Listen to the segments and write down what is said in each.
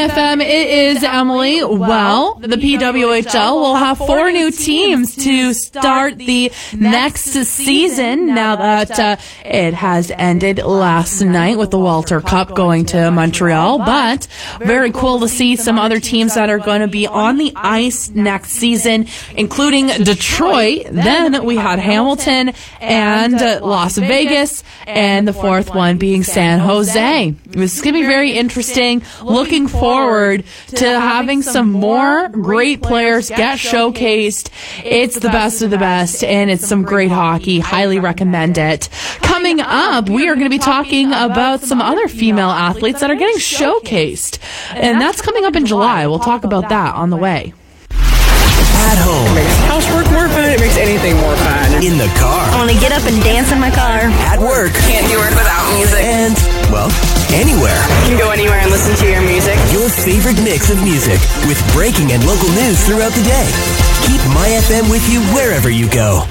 FM, it is Emily. Well, the PWHL will have 4 new teams to start the next season now that it has ended last night with the Walter Cup going to Montreal. But very cool to see some other teams that are going to be on the ice next season, including Detroit. Then we had Hamilton and Las Vegas, and the fourth one being San Jose. This is going to be very interesting. Looking forward to having some more great players get showcased. It's the best of the best, and it's some great hockey. Highly recommend it. Coming up, we are going to be talking about some other female athletes that are getting showcased, and that's coming up in July. We'll talk about that on the way. At home. It makes housework more fun. It makes anything more fun. In the car. I want to get up and dance in my car. At work. Can't do work without music. And, well, anywhere. You can go anywhere and listen to your music. Your favorite mix of music with breaking and local news throughout the day. Keep My FM with you wherever you go.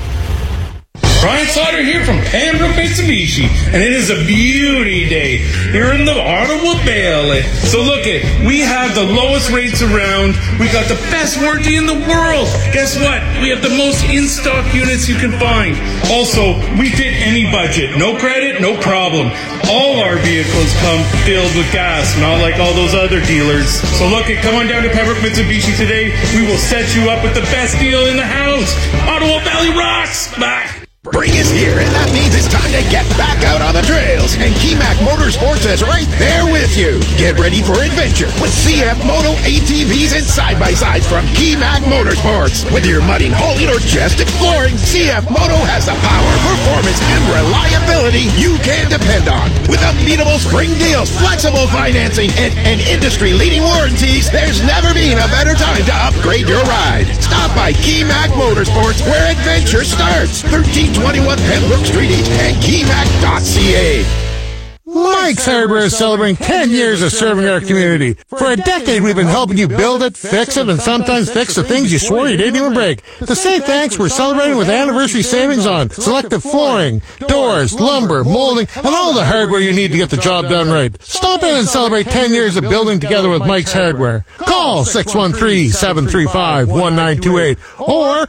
Brian Slaughter here from Pembroke Mitsubishi, and it is a beauty day here in the Ottawa Valley. So look we have the lowest rates around. We got the best warranty in the world. Guess what? We have the most in-stock units you can find. Also, we fit any budget. No credit, no problem. All our vehicles come filled with gas, not like all those other dealers. So look come on down to Pembroke Mitsubishi today. We will set you up with the best deal in the house. Ottawa Valley rocks! Bye! Spring is here, and that means it's time to get back out on the trails. And KeyMac Motorsports is right there with you. Get ready for adventure with CF Moto ATVs and side-by-sides from KeyMac Motorsports. Whether you're mudding, hauling, or just exploring, CF Moto has the power, performance, and reliability you can depend on. With unbeatable spring deals, flexible financing, and industry-leading warranties, there's never been a better time to upgrade your ride. Stop by KeyMac Motorsports, where adventure starts. 1321 Pembroke Street East and KeyMac.ca. Mike's Hardware is celebrating 10 years of serving our community. For a decade, we've been helping you build it, fix it, and sometimes fix the things you swore you didn't even break. To say thanks, we're celebrating with anniversary savings on selective flooring, doors, lumber, molding, and all the hardware you need to get the job done right. Stop in and celebrate 10 years of building together with Mike's Hardware. Call 613-735-1928 or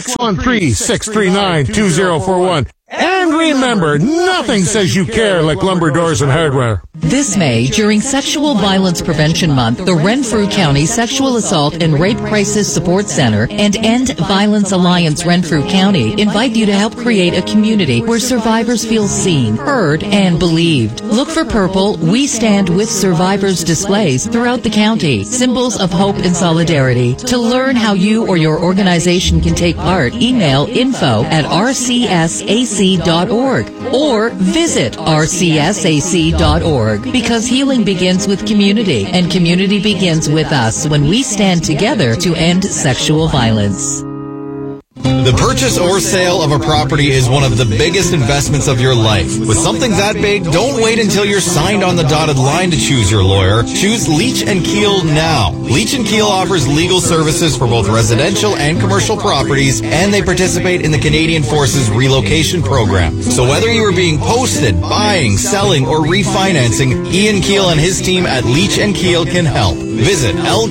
613-639-2041. And remember, nothing says you care like lumber, doors, and hardware. This May, during Sexual Violence Prevention Month, the Renfrew County Sexual Assault and Rape Crisis Support Center and End Violence Alliance Renfrew County invite you to help create a community where survivors feel seen, heard, and believed. Look for purple We Stand With Survivors displays throughout the county, symbols of hope and solidarity. To learn how you or your organization can take part, email info@rcsac.org or visit rcsac.org, because healing begins with community, and community begins with us when we stand together to end sexual violence. The purchase or sale of a property is one of the biggest investments of your life. With something that big, don't wait until you're signed on the dotted line to choose your lawyer. Choose Leach & Keel now. Leach & Keel offers legal services for both residential and commercial properties, and they participate in the Canadian Forces Relocation Program. So whether you are being posted, buying, selling, or refinancing, Ian Keel and his team at Leach & Keel can help. Visit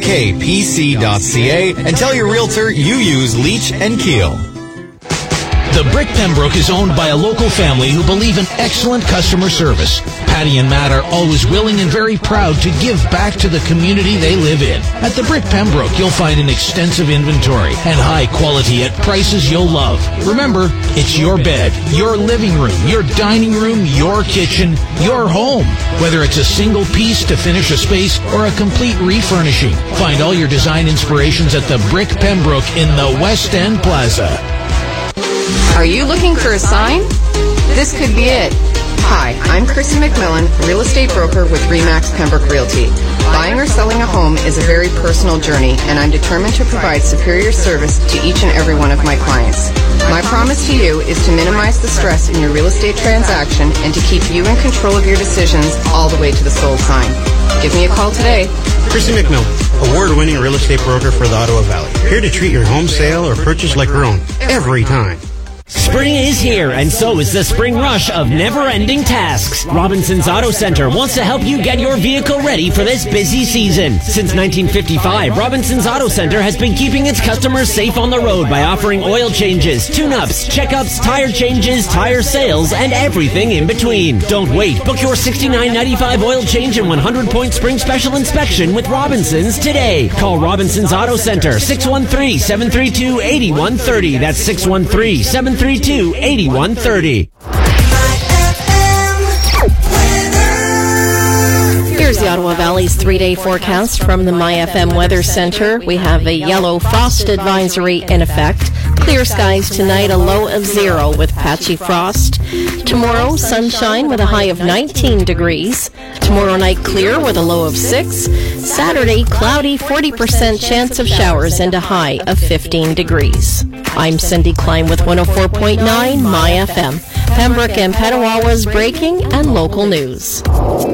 lkpc.ca and tell your realtor you use Leach & Keel. The Brick Pembroke is owned by a local family who believe in excellent customer service. Patty and Matt are always willing and very proud to give back to the community they live in. At the Brick Pembroke, you'll find an extensive inventory and high quality at prices you'll love. Remember, it's your bed, your living room, your dining room, your kitchen, your home. Whether it's a single piece to finish a space or a complete refurnishing, find all your design inspirations at the Brick Pembroke in the West End Plaza. Are you looking for a sign? This could be it. Hi, I'm Kristen McMillan, real estate broker with RE/MAX Pembroke Realty. Buying or selling a home is a very personal journey, and I'm determined to provide superior service to each and every one of my clients. My promise to you is to minimize the stress in your real estate transaction and to keep you in control of your decisions all the way to the sold sign. Give me a call today. Kristen McMillan, award-winning real estate broker for the Ottawa Valley. Here to treat your home sale or purchase like your own, every time. Spring is here, and so is the spring rush of never-ending tasks. Robinson's Auto Center wants to help you get your vehicle ready for this busy season. Since 1955, Robinson's Auto Center has been keeping its customers safe on the road by offering oil changes, tune-ups, checkups, tire changes, tire sales, and everything in between. Don't wait. Book your $69.95 oil change and 100-point spring special inspection with Robinson's today. Call Robinson's Auto Center, 613-732-8130. That's 613-732-8130. Here's the Ottawa Valley's 3-day forecast from the MyFM Weather Center. We have a yellow frost advisory in effect. Clear skies tonight, a low of 0 with patchy frost. Tomorrow, sunshine with a high of 19 degrees. Tomorrow night, clear with a low of 6. Saturday, cloudy, 40% chance of showers and a high of 15 degrees. I'm Cindy Klein with 104.9 MyFM. Pembroke and Petawawa's breaking and local news.